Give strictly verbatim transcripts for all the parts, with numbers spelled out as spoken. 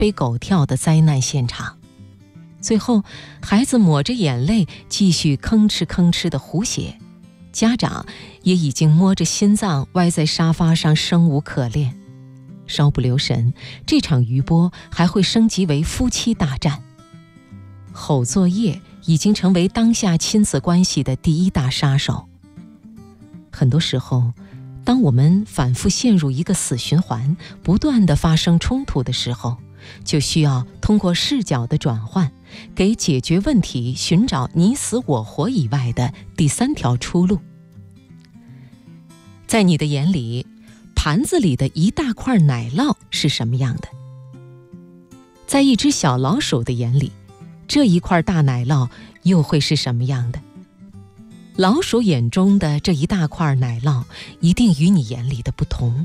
背狗跳的灾难现场。最后，孩子抹着眼泪继续吭哧吭哧的胡写，家长也已经摸着心脏歪在沙发上生无可恋。稍不留神，这场余波还会升级为夫妻大战。吼作业已经成为当下亲子关系的第一大杀手。很多时候，当我们反复陷入一个死循环，不断地发生冲突的时候，就需要通过视角的转换，给解决问题寻找你死我活以外的第三条出路。在你的眼里，盘子里的一大块奶酪是什么样的？在一只小老鼠的眼里，这一块大奶酪又会是什么样的？老鼠眼中的这一大块奶酪一定与你眼里的不同。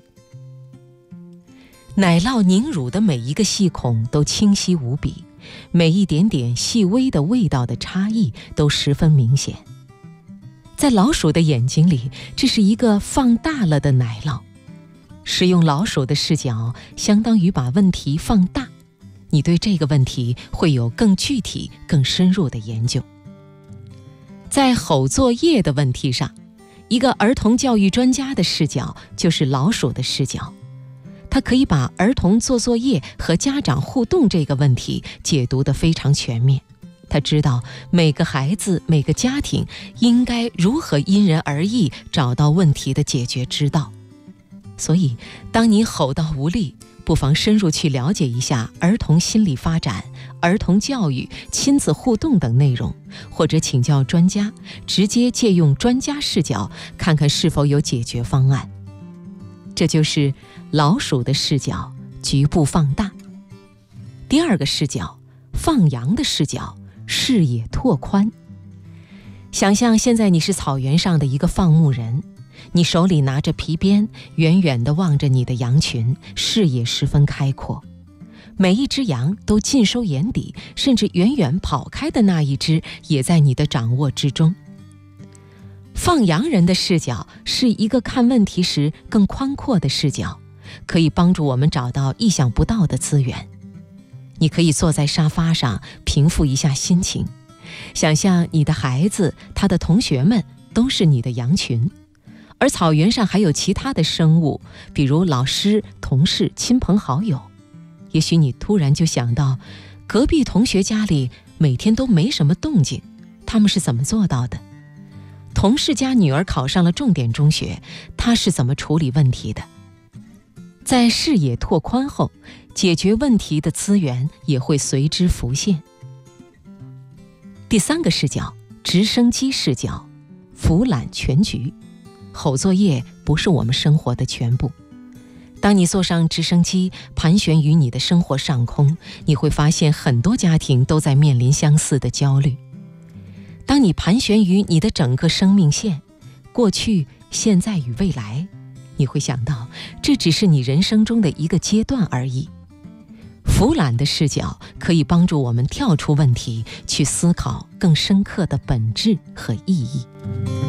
奶酪凝乳的每一个细孔都清晰无比，每一点点细微的味道的差异都十分明显。在老鼠的眼睛里，这是一个放大了的奶酪。使用老鼠的视角，相当于把问题放大，你对这个问题会有更具体、更深入的研究。在吼作业的问题上，一个儿童教育专家的视角就是老鼠的视角，他可以把儿童做作业和家长互动这个问题解读得非常全面。他知道每个孩子、每个家庭应该如何因人而异找到问题的解决之道。所以，当你吼到无力，不妨深入去了解一下儿童心理发展、儿童教育、亲子互动等内容，或者请教专家，直接借用专家视角，看看是否有解决方案。这就是老鼠的视角，局部放大。第二个视角，放羊的视角，视野拓宽。想象现在你是草原上的一个放牧人，你手里拿着皮鞭，远远地望着你的羊群，视野十分开阔。每一只羊都尽收眼底，甚至远远跑开的那一只也在你的掌握之中。放羊人的视角是一个看问题时更宽阔的视角，可以帮助我们找到意想不到的资源。你可以坐在沙发上平复一下心情，想象你的孩子、他的同学们都是你的羊群，而草原上还有其他的生物，比如老师、同事、亲朋好友。也许你突然就想到，隔壁同学家里每天都没什么动静，他们是怎么做到的？同事家女儿考上了重点中学，他是怎么处理问题的？在视野拓宽后，解决问题的资源也会随之浮现。第三个视角，直升机视角，俯览全局。吼作业不是我们生活的全部。当你坐上直升机，盘旋于你的生活上空，你会发现很多家庭都在面临相似的焦虑。当你盘旋于你的整个生命线，过去、现在与未来，你会想到，这只是你人生中的一个阶段而已。俯览的视角可以帮助我们跳出问题，去思考更深刻的本质和意义。